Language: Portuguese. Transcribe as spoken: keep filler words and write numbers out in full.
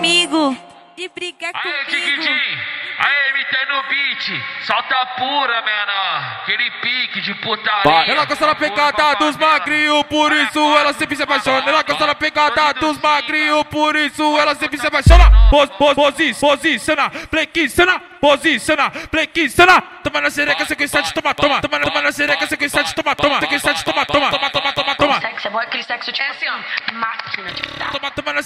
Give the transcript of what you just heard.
comigo, de brigar Aê, comigo. Tiquitim, aê, M T no beat, solta pura, menor, aquele pique de putaria. Ela gosta da pegada dos magrinhos, por isso ela sempre se apaixona. Ela gosta da pegada dos magrinhos, por isso ela sempre se apaixona. Pos, pos, posi, posiciona, flexiona, posiciona, flexiona. Toma na xereca, sequência de toma, toma. Toma, toma na xereca,